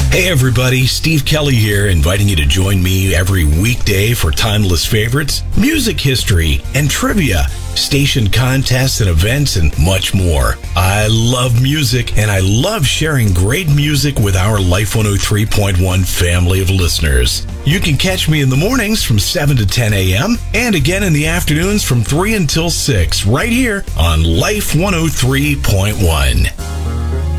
Hey everybody, Steve Kelly here, inviting you to join me every weekday for timeless favorites, music history, and trivia, station contests and events, and much more. I love music, and I love sharing great music with our Life 103.1 family of listeners. You can catch me in the mornings from 7 to 10 a.m. and again in the afternoons from 3 until 6, right here on Life 103.1.